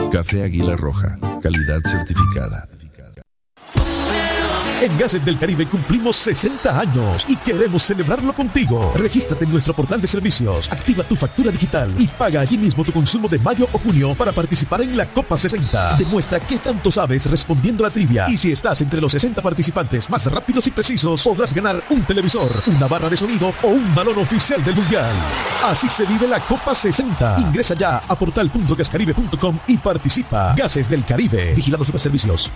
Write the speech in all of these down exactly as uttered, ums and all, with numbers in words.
Café Águila Roja, calidad certificada. En Gases del Caribe cumplimos sesenta años y queremos celebrarlo contigo. Regístrate en nuestro portal de servicios, activa tu factura digital y paga allí mismo tu consumo de mayo o junio para participar en la Copa sesenta. Demuestra qué tanto sabes respondiendo a la trivia, y si estás entre los sesenta participantes más rápidos y precisos, podrás ganar un televisor, una barra de sonido o un balón oficial del Mundial. Así se vive la Copa sesenta. Ingresa ya a portal punto gascaribe punto com y participa. Gases del Caribe. Vigilado Superservicios.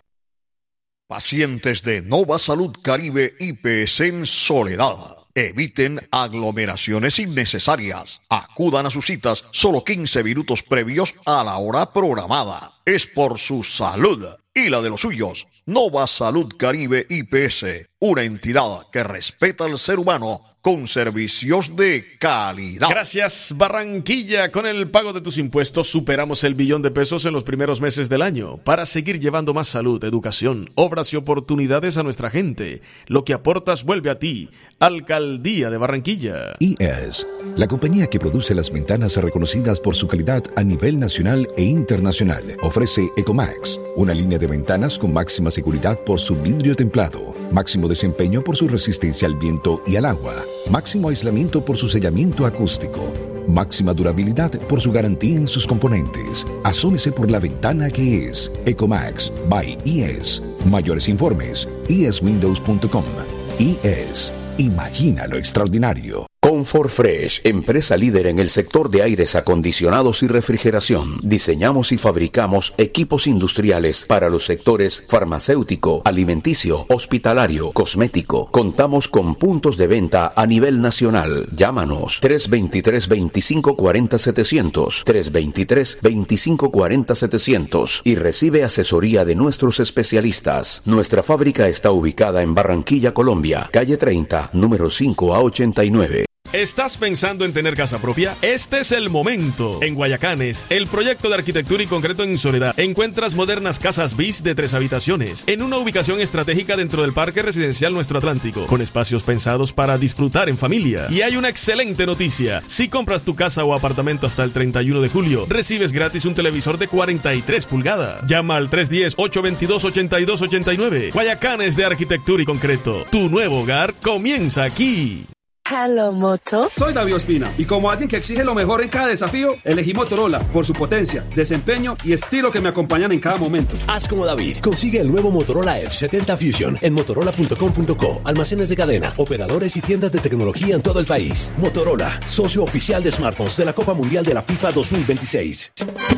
Pacientes de Nova Salud Caribe I P S en Soledad. Eviten aglomeraciones innecesarias. Acudan a sus citas solo quince minutos previos a la hora programada. Es por su salud y la de los suyos. Nova Salud Caribe I P S, una entidad que respeta al ser humano con servicios de calidad. Gracias, Barranquilla. Con el pago de tus impuestos superamos el billón de pesos en los primeros meses del año para seguir llevando más salud, educación, obras y oportunidades a nuestra gente. Lo que aportas vuelve a ti. Alcaldía de Barranquilla. I E S, la compañía que produce las ventanas reconocidas por su calidad a nivel nacional e internacional, ofrece Ecomax, una línea de ventanas con máxima seguridad por su vidrio templado, máximo desempeño por su resistencia al viento y al agua, máximo aislamiento por su sellamiento acústico, máxima durabilidad por su garantía en sus componentes. Asómese por la ventana que es Ecomax by I E S. Mayores informes, i e s windows punto com. I E S. Imagina lo extraordinario. Comfort Fresh, empresa líder en el sector de aires acondicionados y refrigeración. Diseñamos y fabricamos equipos industriales para los sectores farmacéutico, alimenticio, hospitalario, cosmético. Contamos con puntos de venta a nivel nacional. Llámanos tres dos tres, veinticinco cuarenta, setecientos, tres dos tres, veinticinco cuarenta, setecientos y recibe asesoría de nuestros especialistas. Nuestra fábrica está ubicada en Barranquilla, Colombia, calle treinta, número cinco a ochenta y nueve. ¿Estás pensando en tener casa propia? Este es el momento. En Guayacanes, el proyecto de arquitectura y concreto en Soledad, encuentras modernas casas bis de tres habitaciones, en una ubicación estratégica dentro del Parque Residencial Nuestro Atlántico, con espacios pensados para disfrutar en familia. Y hay una excelente noticia. Si compras tu casa o apartamento hasta el treinta y uno de julio, recibes gratis un televisor de cuarenta y tres pulgadas. Llama al tres uno cero, ocho dos dos, ocho dos ocho nueve. Guayacanes de arquitectura y concreto. Tu nuevo hogar comienza aquí. Hello, Moto. Soy David Ospina y como alguien que exige lo mejor en cada desafío, elegí Motorola por su potencia, desempeño y estilo que me acompañan en cada momento. Haz como David. Consigue el nuevo Motorola Edge setenta Fusion en motorola punto com punto co. Almacenes de cadena, operadores y tiendas de tecnología en todo el país. Motorola, socio oficial de smartphones de la Copa Mundial de la FIFA dos mil veintiséis.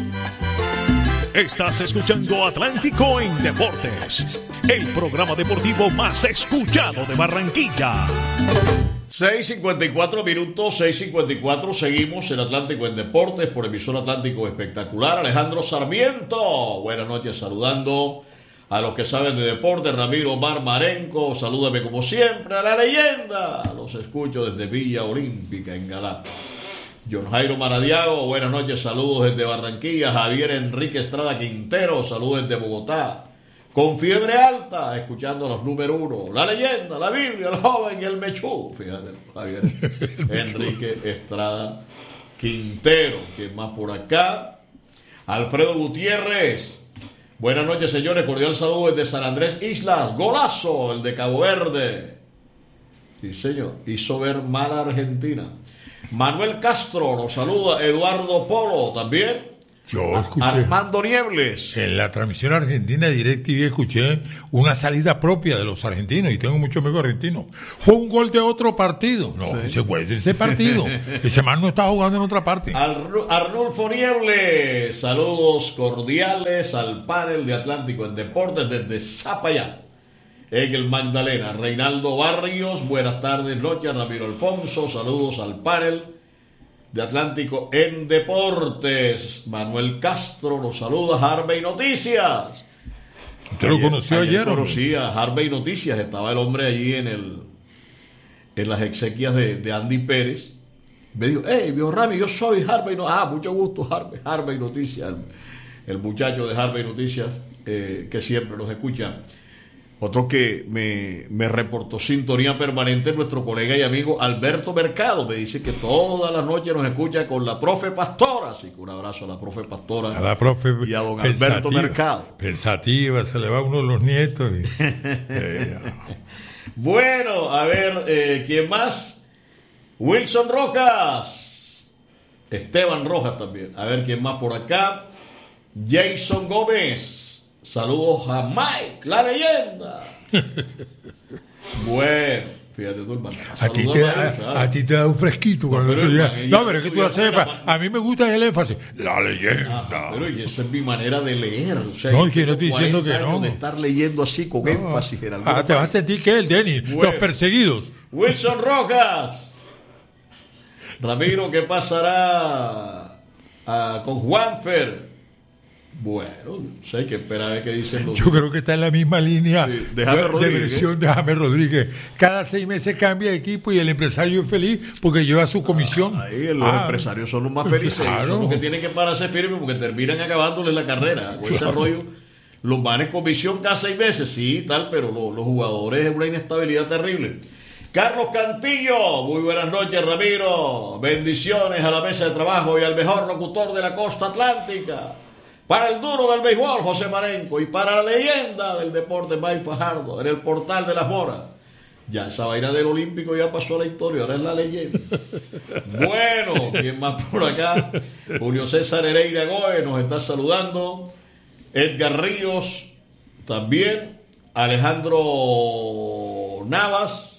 Estás escuchando Atlántico en Deportes, el programa deportivo más escuchado de Barranquilla. seis cincuenta y cuatro minutos, seis cincuenta y cuatro, seguimos en Atlántico en Deportes por emisor Atlántico Espectacular. Alejandro Sarmiento, buenas noches, saludando a los que saben de deporte. Ramiro Omar Marenco, salúdame como siempre a la leyenda. Los escucho desde Villa Olímpica en Galá. John Jairo Maradiago, buenas noches, saludos desde Barranquilla. Javier Enrique Estrada Quintero, saludos desde Bogotá. Con fiebre alta, escuchando los número uno. La leyenda, la Biblia, el joven y el mechudo. Fíjate, Javier Enrique Estrada Quintero. ¿Quién más por acá? Alfredo Gutiérrez. Buenas noches, señores. Cordial saludo desde San Andrés Islas. Golazo, el de Cabo Verde. Sí, señor. Hizo ver mal a Argentina. Manuel Castro nos saluda. Eduardo Polo también. Yo escuché, Armando Niebles. En la transmisión argentina de DirecTV escuché una salida propia de los argentinos, y tengo muchos amigos argentinos. Fue un gol de otro partido. No, sí. Se puede decir ese partido. Ese man no estaba jugando en otra parte. Ar- Arnulfo Niebles, saludos cordiales al panel de Atlántico en Deportes desde Zapayá, en el Magdalena. Reinaldo Barrios, buenas tardes, noches. Ramiro Alfonso, saludos al panel de Atlántico en Deportes. Manuel Castro nos saluda. Harvey Noticias. ¿Usted lo conoció ayer? Ayer conocía a Harvey Noticias. Estaba el hombre allí en el en las exequias de, de Andy Pérez. Me dijo, hey, viejo Rami, yo soy Harvey. No, ah, mucho gusto, Harvey, Harvey Noticias. El, el muchacho de Harvey Noticias, eh, que siempre nos escucha. Otro que me, me reportó sintonía permanente, nuestro colega y amigo Alberto Mercado. Me dice que toda la noche nos escucha con la profe Pastora. Así que un abrazo a la profe Pastora a la profe y a don Alberto Mercado. Pensativa, se le va uno de los nietos. Y, eh, bueno, a ver, eh, ¿quién más? Wilson Rojas. Esteban Rojas también. A ver, ¿quién más por acá? Jason Gómez. Saludos a Mike, la leyenda. Bueno, fíjate tú, hermano. A ti, te da, a ti te da un fresquito cuando tú llegas. No, pero es que tú haces énfasis. A mí me gusta el énfasis. La leyenda. Ah, pero y esa es mi manera de leer. O sea, no, que no estoy diciendo que no. De estar leyendo así con no. énfasis. En ah, te vas a sentir que el Denis, bueno, los perseguidos. Wilson Rojas. Ramiro, ¿qué pasará ah, con Juanfer? Bueno, sé hay que esperar a ver qué dicen los... Yo creo que está en la misma línea sí, de, James de, de versión de James Rodríguez. Cada seis meses cambia de equipo y el empresario es feliz porque lleva su comisión. Ah, ahí los ah, empresarios son los más felices. Claro. Son los que tienen que pararse firmes porque terminan acabándole la carrera. Con ese rollo, los van en comisión cada seis meses, sí, tal, pero los, los jugadores es una inestabilidad terrible. Carlos Cantillo, muy buenas noches, Ramiro. Bendiciones a la mesa de trabajo y al mejor locutor de la costa atlántica. Para el duro del béisbol, José Marenco, y para la leyenda del deporte, Mike Fajardo, en el portal de las Moras. Ya esa vaina del Olímpico ya pasó a la historia, ahora es la leyenda. Bueno, ¿quién más por acá? Julio César Hereira Goe nos está saludando. Edgar Ríos también. Alejandro Navas.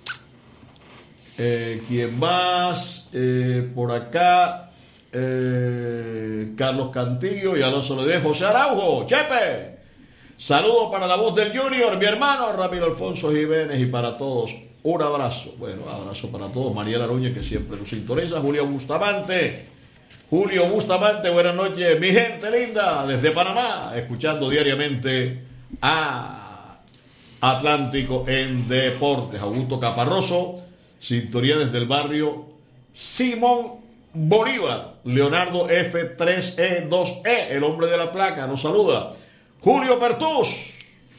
Eh, ¿Quién más? Eh, por acá. Eh, Carlos Cantillo y Alonso Ledez, José Araujo, Chepe, saludos para la voz del Junior, mi hermano Ramiro Alfonso Jiménez, y para todos un abrazo. Bueno, abrazo para todos. Mariela Aruña, que siempre nos sintoniza. Julio Bustamante, Julio Bustamante, buenas noches, mi gente linda, desde Panamá, escuchando diariamente a Atlántico en Deportes. Augusto Caparroso, sintonía desde el barrio Simón Bolívar. Leonardo F tres E dos E, el hombre de la placa, nos saluda. Julio Pertús.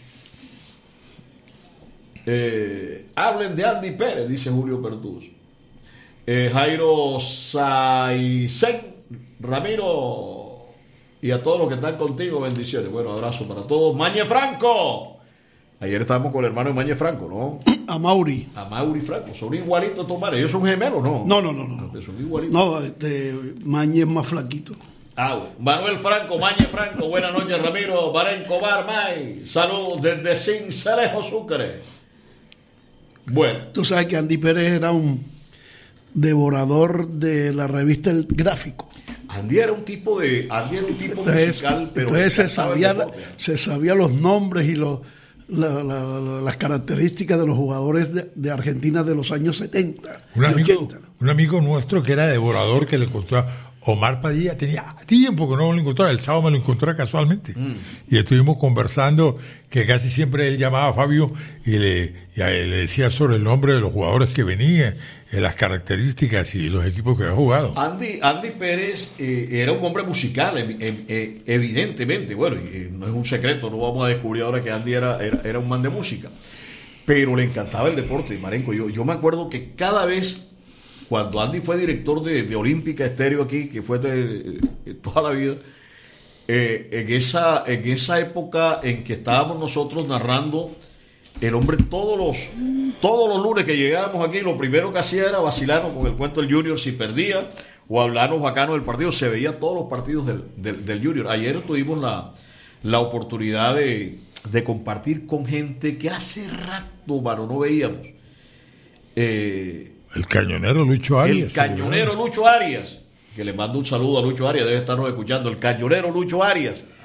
Eh, hablen de Andy Pérez, dice Julio Pertús. Eh, Jairo Saicén, Ramiro y a todos los que están contigo, bendiciones. Bueno, abrazo para todos. Mañe Franco. Ayer estábamos con el hermano de Mañe Franco, ¿no? A Mauri. A Mauri Franco. Son igualitos estos mares. Ellos son gemelos, ¿no? No, no, no. no. Son igualitos. No, este, Mañe es más flaquito. Ah, bueno. Manuel Franco, Mañe Franco. Buenas noches, Ramiro. Barenco Bar, May. Saludos desde Cincelejo, Sucre. Bueno. Tú sabes que Andy Pérez era un devorador de la revista El Gráfico. Andy era un tipo de Andy era un tipo entonces, musical, pero entonces se sabía, se sabía los nombres y los La, la, la, las características de los jugadores de, de Argentina de los años setenta un y amigo, ochenta. Un amigo nuestro que era devorador, que le encontró Omar Padilla, tenía tiempo que no lo encontraba, el sábado me lo encontré casualmente mm. y estuvimos conversando, que casi siempre él llamaba a Fabio y le, y a él le decía sobre el nombre de los jugadores que venían, eh, las características y los equipos que había jugado. Andy, Andy Pérez eh, era un hombre musical, eh, eh, evidentemente, bueno, y, eh, no es un secreto, no vamos a descubrir ahora que Andy era, era, era un man de música, pero le encantaba el deporte, Marenco. Yo, yo me acuerdo que cada vez, cuando Andy fue director de, de Olímpica Estéreo aquí, que fue de, de toda la vida, eh, en, esa, en esa época en que estábamos nosotros narrando, el hombre todos los todos los lunes que llegábamos aquí, lo primero que hacía era vacilarnos con el cuento del Junior si perdía, o hablarnos bacano del partido. Se veía todos los partidos del, del, del Junior. Ayer tuvimos la, la oportunidad de, de compartir con gente que hace rato, mano, no veíamos. Eh, El cañonero Lucho Arias. El cañonero Lucho Arias, que le mando un saludo a Lucho Arias, debe estarnos escuchando. El cañonero Lucho Arias,